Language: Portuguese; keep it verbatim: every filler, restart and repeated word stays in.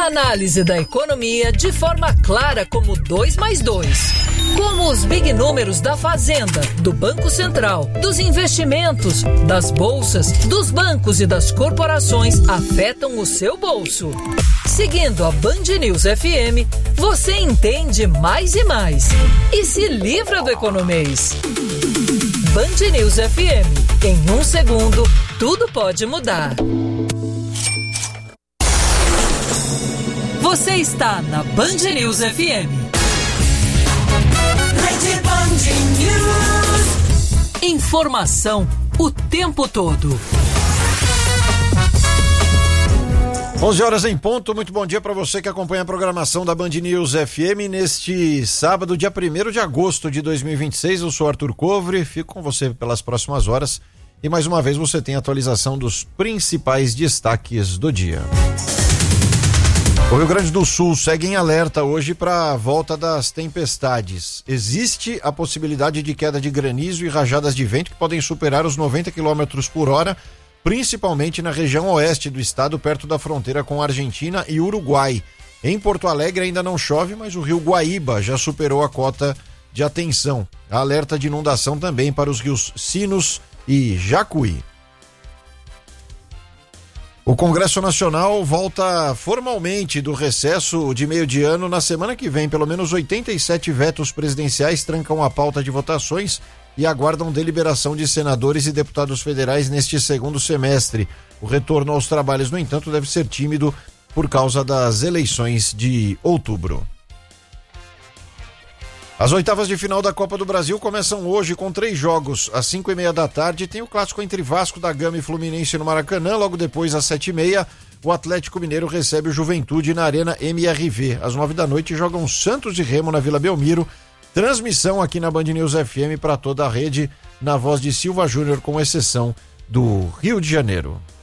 A análise da economia de forma clara como dois mais dois. Como os big números da Fazenda, do Banco Central, dos investimentos, das bolsas, dos bancos e das corporações afetam o seu bolso. Seguindo a Band News F M, você entende mais e mais. E se livra do economês. Band News F M. Em um segundo, tudo pode mudar. Você está na Band News F M. Rede Band News. Informação o tempo todo. onze horas em ponto, muito bom dia para você que acompanha a programação da Band News F M neste sábado, dia primeiro de agosto de dois mil e vinte e seis. Eu sou Arthur Covre, fico com você pelas próximas horas e mais uma vez você tem a atualização dos principais destaques do dia. O Rio Grande do Sul segue em alerta hoje para a volta das tempestades. Existe a possibilidade de queda de granizo e rajadas de vento que podem superar os noventa quilômetros por hora, principalmente na região oeste do estado, perto da fronteira com a Argentina e Uruguai. Em Porto Alegre ainda não chove, mas o rio Guaíba já superou a cota de atenção. Há alerta de inundação também para os rios Sinos e Jacuí. O Congresso Nacional volta formalmente do recesso de meio de ano na semana que vem. Pelo menos oitenta e sete vetos presidenciais trancam a pauta de votações e aguardam deliberação de senadores e deputados federais neste segundo semestre. O retorno aos trabalhos, no entanto, deve ser tímido por causa das eleições de outubro. As oitavas de final da Copa do Brasil começam hoje com três jogos. Às cinco e meia da tarde tem o clássico entre Vasco da Gama e Fluminense no Maracanã. Logo depois, às sete e meia, o Atlético Mineiro recebe o Juventude na Arena M R V. Às nove da noite jogam Santos e Remo na Vila Belmiro. Transmissão aqui na Band News F M para toda a rede, na voz de Silva Júnior, com exceção do Rio de Janeiro.